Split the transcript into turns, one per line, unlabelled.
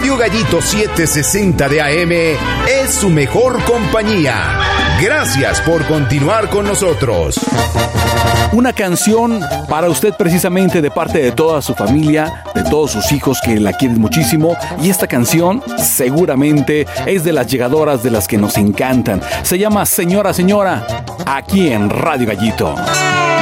Radio Gallito 760 de AM es su mejor compañía. Gracias por continuar con nosotros.
Una canción para usted precisamente de parte de toda su familia, de todos sus hijos que la quieren muchísimo. Y esta canción seguramente es de las llegadoras, de las que nos encantan. Se llama Señora, Señora, aquí en Radio Gallito.